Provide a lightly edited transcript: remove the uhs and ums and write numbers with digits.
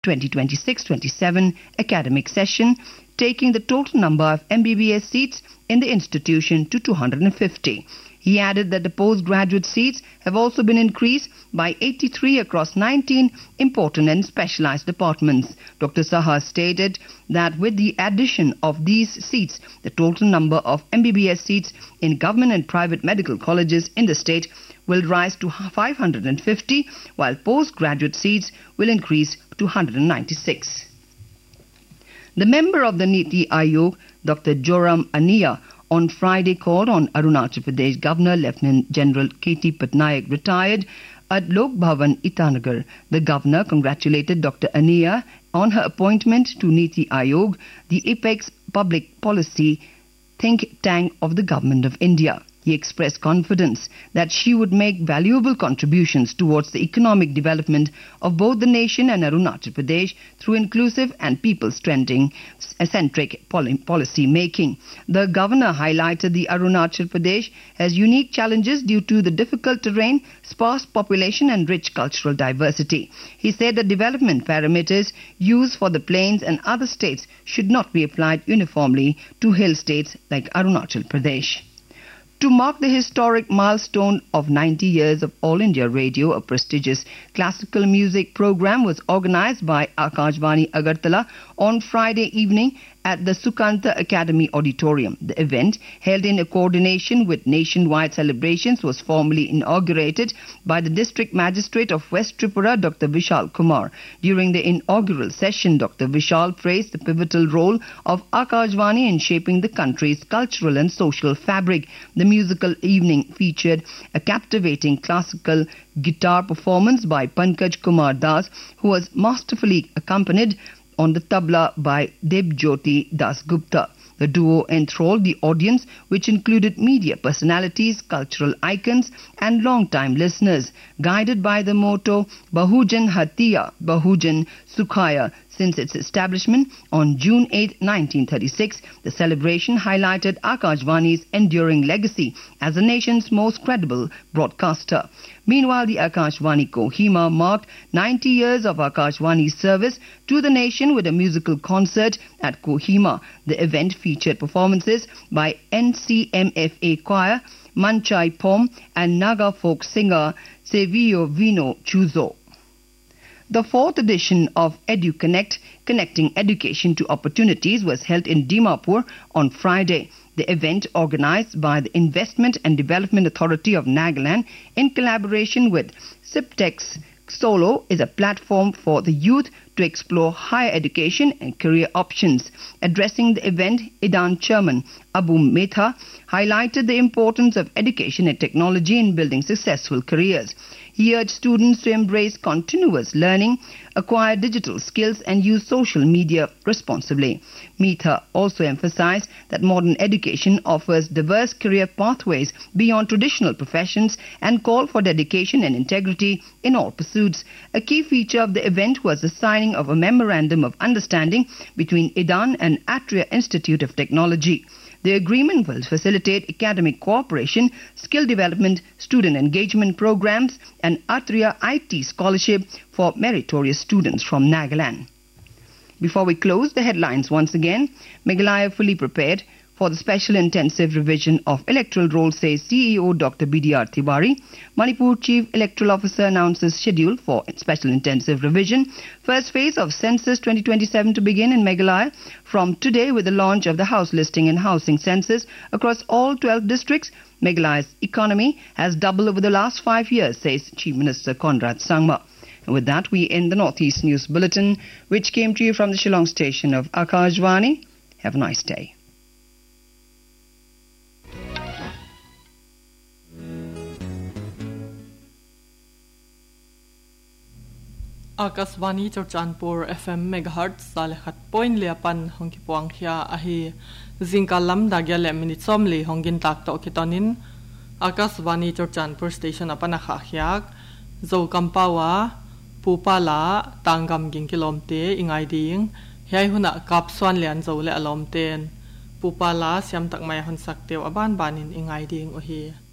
2026-27 academic session, taking the total number of MBBS seats in the institution to 250. He added that the postgraduate seats have also been increased by 83 across 19 important and specialized departments. Dr. Saha stated that with the addition of these seats, the total number of MBBS seats in government and private medical colleges in the state will rise to 550, while postgraduate seats will increase to 196. The member of the Niti Aayog, Dr. Joram Ania, on Friday called on Arunachal Pradesh Governor Lieutenant General K.T. Patnaik retired at Lok Bhavan, Itanagar. The governor congratulated Dr. Ania on her appointment to Niti Aayog, the apex public policy think tank of the Government of India. He expressed confidence that she would make valuable contributions towards the economic development of both the nation and Arunachal Pradesh through inclusive and people-centric policy making. The governor highlighted the Arunachal Pradesh has unique challenges due to the difficult terrain, sparse population and rich cultural diversity. He said the development parameters used for the plains and other states should not be applied uniformly to hill states like Arunachal Pradesh. To mark the historic milestone of 90 years of All India Radio, a prestigious classical music program was organized by Akashvani Agartala on Friday evening at the Sukanta Academy Auditorium. The event, held in coordination with nationwide celebrations, was formally inaugurated by the District Magistrate of West Tripura, Dr. Vishal Kumar. During the inaugural session, Dr. Vishal praised the pivotal role of Akashvani in shaping the country's cultural and social fabric. The musical evening featured a captivating classical guitar performance by Pankaj Kumar Das, who was masterfully accompanied on the tabla by Debjyoti Das Gupta. The duo enthralled the audience, which included media personalities, cultural icons and long-time listeners. Guided by the motto Bahujan Hatiya, Bahujan Sukhaya, since its establishment on June 8, 1936, the celebration highlighted Akashvani's enduring legacy as the nation's most credible broadcaster. Meanwhile, the Akashvani Kohima marked 90 years of Akashvani's service to the nation with a musical concert at Kohima. The event featured performances by NCMFA Choir, Manchai Pom and Naga folk singer Sevio Vino Chuzo. The fourth edition of EduConnect, Connecting Education to Opportunities, was held in Dimapur on Friday. The event, organized by the Investment and Development Authority of Nagaland in collaboration with Ciptex Solo, is a platform for the youth to explore higher education and career options. Addressing the event, IDAN Chairman Abu Metha highlighted the importance of education and technology in building successful careers. He urged students to embrace continuous learning, acquire digital skills and use social media responsibly. Metha also emphasized that modern education offers diverse career pathways beyond traditional professions and called for dedication and integrity in all pursuits. A key feature of the event was the signing of a memorandum of understanding between IDAN and Atria Institute of Technology. The agreement will facilitate academic cooperation, skill development, student engagement programs and Atria IT scholarship for meritorious students from Nagaland. Before we close, the headlines once again. Meghalaya fully prepared for the special intensive revision of electoral roll, says CEO Dr. BDR Tiwari. Manipur Chief Electoral Officer announces schedule for special intensive revision. First phase of Census 2027 to begin in Meghalaya from today with the launch of the house listing and housing census across all 12 districts. Meghalaya's economy has doubled over the last 5 years, says Chief Minister Conrad Sangma. And with that, we end the Northeast News Bulletin, which came to you from the Shillong station of Akashvani. Have a nice day. Akashvani Churchanpur FM megahertz salekhat point liapan hongkipuang hia ahi zingkalam dagya le minute somli hongin tak to kitonin Akashvani Churchanpur station apanakha hiak zo kampawa pupala tangam ging kilomte ingai ding hiai huna kapswan lian zo le alomten pupala siam tak mai hon sakteu aban banin ingai ding ohi